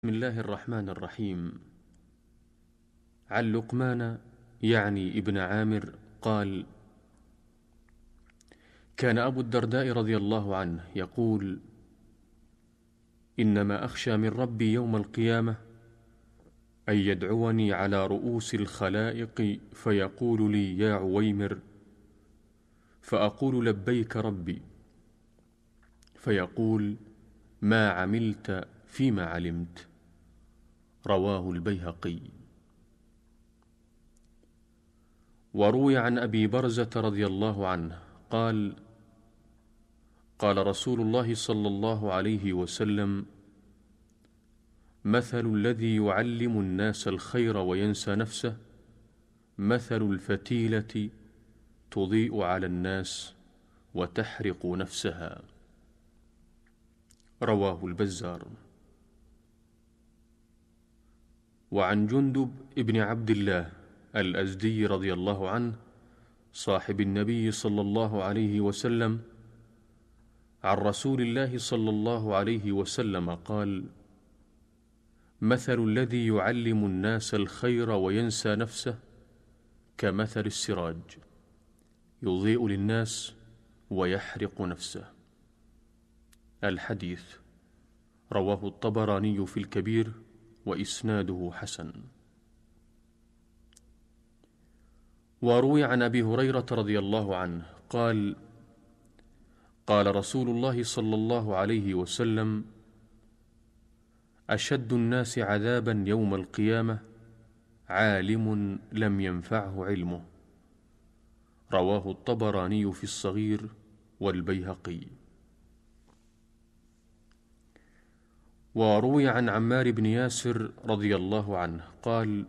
بسم الله الرحمن الرحيم. عن لقمان يعني ابن عامر قال: كان أبو الدرداء رضي الله عنه يقول: إنما أخشى من ربي يوم القيامة أن يدعوني على رؤوس الخلائق فيقول لي: يا عويمر، فأقول: لبيك ربي، فيقول: ما عملت فيما علمت. رواه البيهقي. وروي عن أبي برزة رضي الله عنه قال: قال رسول الله صلى الله عليه وسلم: مثل الذي يعلم الناس الخير وينسى نفسه مثل الفتيلة تضيء على الناس وتحرق نفسها. رواه البزار. وعن جندب ابن عبد الله الأزدي رضي الله عنه صاحب النبي صلى الله عليه وسلم عن رسول الله صلى الله عليه وسلم قال: مثل الذي يعلم الناس الخير وينسى نفسه كمثل السراج يضيء للناس ويحرق نفسه. الحديث رواه الطبراني في الكبير وإسناده حسن. وروي عن أبي هريرة رضي الله عنه قال: قال رسول الله صلى الله عليه وسلم: أشد الناس عذابا يوم القيامة عالم لم ينفعه علمه. رواه الطبراني في الصغير والبيهقي. وروي عن عمار بن ياسر رضي الله عنه قال: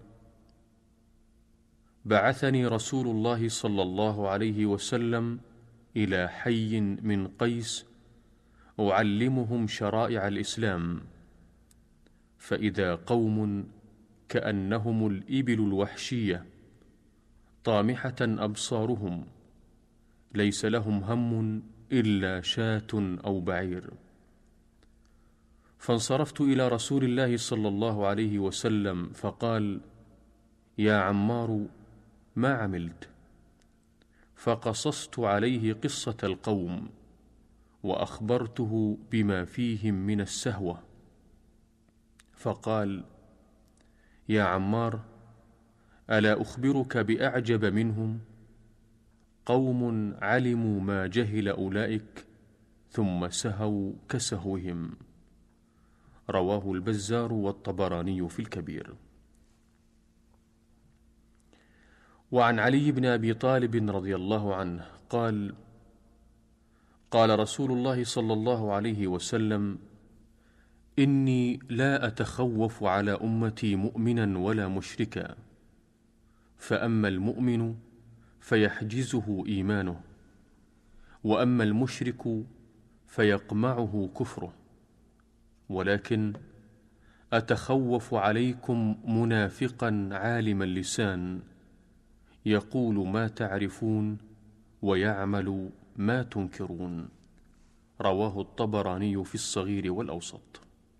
بعثني رسول الله صلى الله عليه وسلم إلى حي من قيس أعلمهم شرائع الإسلام، فإذا قوم كأنهم الإبل الوحشية طامحة أبصارهم ليس لهم هم إلا شاة أو بعير. فانصرفت إلى رسول الله صلى الله عليه وسلم فقال: يا عمار، ما عملت؟ فقصصت عليه قصة القوم وأخبرته بما فيهم من السهوة، فقال: يا عمار، ألا أخبرك بأعجب منهم؟ قوم علموا ما جهل أولئك ثم سهوا كسهوهم. رواه البزار والطبراني في الكبير. وعن علي بن أبي طالب رضي الله عنه قال: قال رسول الله صلى الله عليه وسلم: إني لا أتخوف على أمتي مؤمنا ولا مشركا، فأما المؤمن فيحجزه إيمانه، وأما المشرك فيقمعه كفره، ولكن أتخوف عليكم منافقا عالم اللسان يقول ما تعرفون ويعمل ما تنكرون. رواه الطبراني في الصغير والأوسط.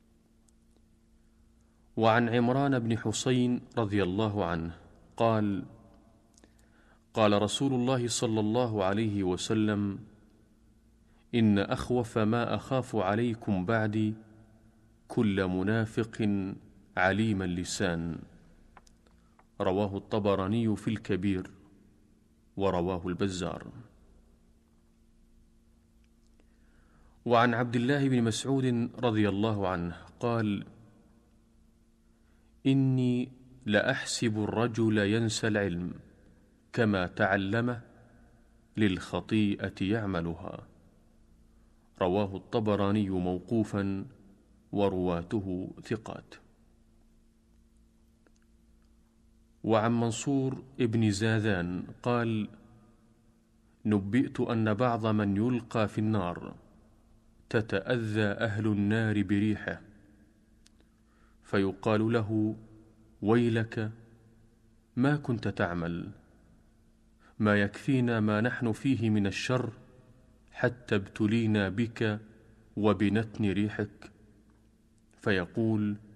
وعن عمران بن حسين رضي الله عنه قال: قال رسول الله صلى الله عليه وسلم: إن أخوف ما أخاف عليكم بعدي كل منافق عليم اللسان. رواه الطبراني في الكبير ورواه البزار. وعن عبد الله بن مسعود رضي الله عنه قال: إني لأحسب الرجل ينسى العلم كما تعلمه للخطيئة يعملها. رواه الطبراني موقوفا ورواته ثقات. وعن منصور ابن زاذان قال: نبئت أن بعض من يلقى في النار تتأذى أهل النار بريحه، فيقال له: ويلك، ما كنت تعمل؟ ما يكفينا ما نحن فيه من الشر حتى ابتلينا بك وبنتن ريحك. فيقول: